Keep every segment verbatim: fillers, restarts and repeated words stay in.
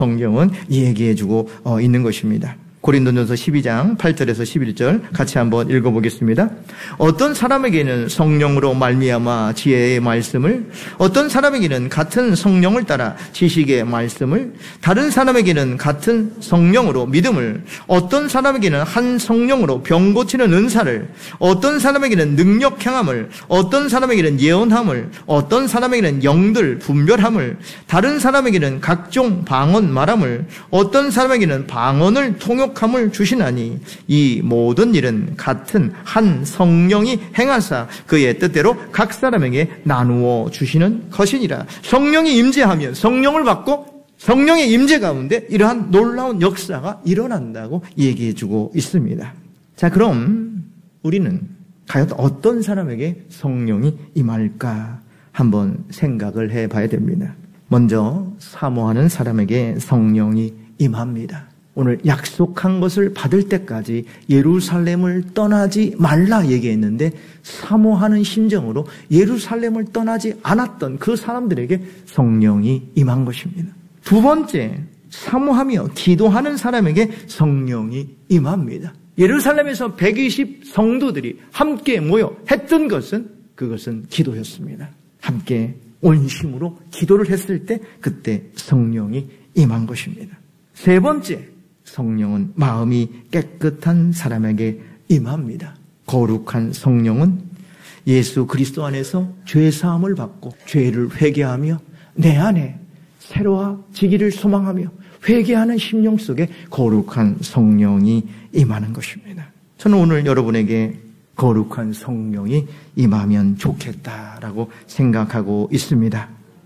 성경은 얘기해주고 있는 것입니다. 고린도전서 십이 장 팔 절에서 십일 절 같이 한번 읽어보겠습니다. 어떤 사람에게는 성령으로 말미암아 지혜의 말씀을, 어떤 사람에게는 같은 성령을 따라 지식의 말씀을, 다른 사람에게는 같은 성령으로 믿음을, 어떤 사람에게는 한 성령으로 병 고치는 은사를, 어떤 사람에게는 능력 행함을, 어떤 사람에게는 예언함을, 어떤 사람에게는 영들 분별함을, 다른 사람에게는 각종 방언 말함을, 어떤 사람에게는 방언을 통역 함을 주시나니 이 모든 일은 같은 한 성령이 행하사 그의 뜻대로 각 사람에게 나누어 주시는 것이니라. 성령이 임재하면, 성령을 받고 성령의 임재 가운데 이러한 놀라운 역사가 일어난다고 얘기해주고 있습니다. 자, 그럼 우리는 과연 어떤 사람에게 성령이 임할까 한번 생각을 해봐야 됩니다. 먼저 사모하는 사람에게 성령이 임합니다. 오늘 약속한 것을 받을 때까지 예루살렘을 떠나지 말라 얘기했는데 사모하는 심정으로 예루살렘을 떠나지 않았던 그 사람들에게 성령이 임한 것입니다. 두 번째, 사모하며 기도하는 사람에게 성령이 임합니다. 예루살렘에서 백이십 성도들이 함께 모여 했던 것은 그것은 기도였습니다. 함께 온심으로 기도를 했을 때 그때 성령이 임한 것입니다. 세 번째, 성령은 마음이 깨끗한 사람에게 임합니다. 거룩한 성령은 예수 그리스도 안에서 죄사함을 받고 죄를 회개하며 내 안에 새로워지기를 소망하며 회개하는 심령 속에 거룩한 성령이 임하는 것입니다. 저는 오늘 여러분에게 거룩한 성령이 임하면 좋겠다라고 생각하고 있습니다.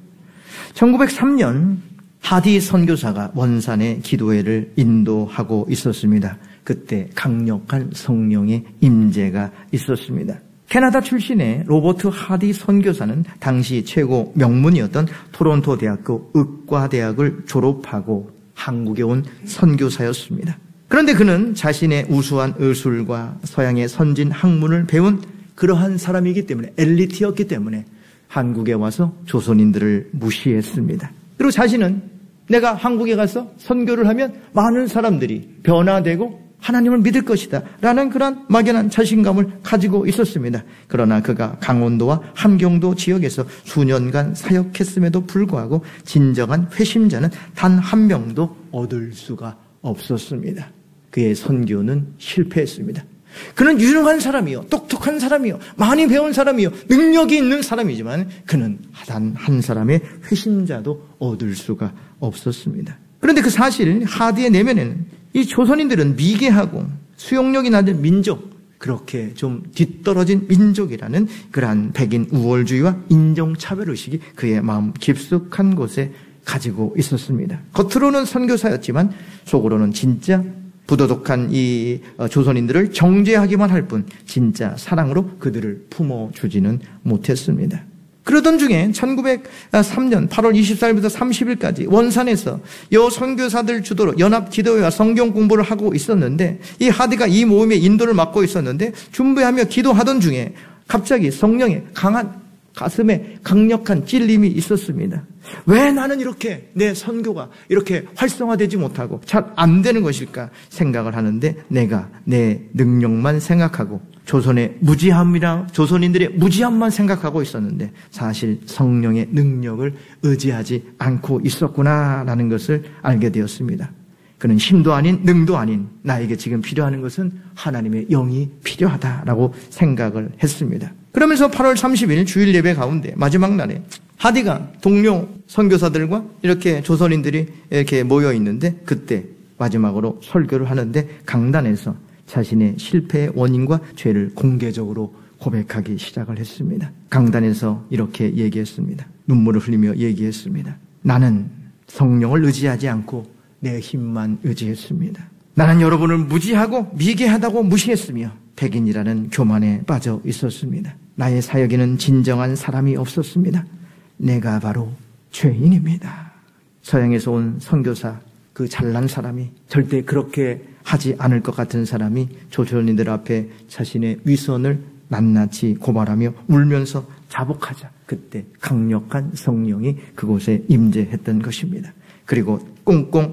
천구백삼 년 하디 선교사가 원산의 기도회를 인도하고 있었습니다. 그때 강력한 성령의 임재가 있었습니다. 캐나다 출신의 로버트 하디 선교사는 당시 최고 명문이었던 토론토 대학교 의과대학을 졸업하고 한국에 온 선교사였습니다. 그런데 그는 자신의 우수한 의술과 서양의 선진 학문을 배운 그러한 사람이기 때문에, 엘리트였기 때문에 한국에 와서 조선인들을 무시했습니다. 그리고 자신은 내가 한국에 가서 선교를 하면 많은 사람들이 변화되고 하나님을 믿을 것이다 라는 그런 막연한 자신감을 가지고 있었습니다. 그러나 그가 강원도와 함경도 지역에서 수년간 사역했음에도 불구하고 진정한 회심자는 단 한 명도 얻을 수가 없었습니다. 그의 선교는 실패했습니다. 그는 유능한 사람이요, 똑똑한 사람이요, 많이 배운 사람이요, 능력이 있는 사람이지만 그는 단 한 사람의 회심자도 얻을 수가 없었습니다. 그런데 그 사실 하디의 내면에는 이 조선인들은 미개하고 수용력이 낮은 민족, 그렇게 좀 뒤떨어진 민족이라는 그러한 백인 우월주의와 인종차별의식이 그의 마음 깊숙한 곳에 가지고 있었습니다. 겉으로는 선교사였지만 속으로는 진짜 부도덕한 이 조선인들을 정죄하기만 할 뿐 진짜 사랑으로 그들을 품어주지는 못했습니다. 그러던 중에 천구백삼 년 팔월 이십사일부터 삼십일까지 원산에서 여 선교사들 주도로 연합 기도회와 성경 공부를 하고 있었는데 이 하디가 이 모임의 인도를 맡고 있었는데 준비하며 기도하던 중에 갑자기 성령의 강한 가슴에 강력한 찔림이 있었습니다. 왜 나는 이렇게 내 선교가 이렇게 활성화되지 못하고 잘 안 되는 것일까 생각을 하는데 내가 내 능력만 생각하고 조선의 무지함이랑 조선인들의 무지함만 생각하고 있었는데 사실 성령의 능력을 의지하지 않고 있었구나라는 것을 알게 되었습니다. 그는 힘도 아닌 능도 아닌 나에게 지금 필요한 것은 하나님의 영이 필요하다라고 생각을 했습니다. 그러면서 팔월 삼십일 주일 예배 가운데 마지막 날에 하디가 동료 선교사들과 이렇게 조선인들이 이렇게 모여 있는데 그때 마지막으로 설교를 하는데 강단에서 자신의 실패의 원인과 죄를 공개적으로 고백하기 시작을 했습니다. 강단에서 이렇게 얘기했습니다. 눈물을 흘리며 얘기했습니다. 나는 성령을 의지하지 않고 내 힘만 의지했습니다. 나는 여러분을 무지하고 미개하다고 무시했으며 백인이라는 교만에 빠져 있었습니다. 나의 사역에는 진정한 사람이 없었습니다. 내가 바로 죄인입니다. 서양에서 온 선교사, 그 잘난 사람이 절대 그렇게 하지 않을 것 같은 사람이 조선인들 앞에 자신의 위선을 낱낱이 고발하며 울면서 자복하자. 그때 강력한 성령이 그곳에 임재했던 것입니다. 그리고 꽁꽁